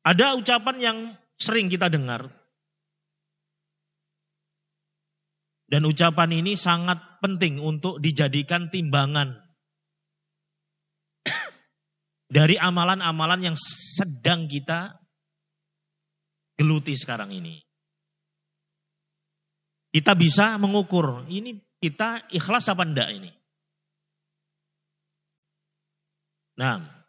Ada ucapan yang sering kita dengar. Dan ucapan ini sangat penting untuk dijadikan timbangan dari amalan-amalan yang sedang kita geluti sekarang ini. Kita bisa mengukur, ini kita ikhlas apa enggak ini. Nah,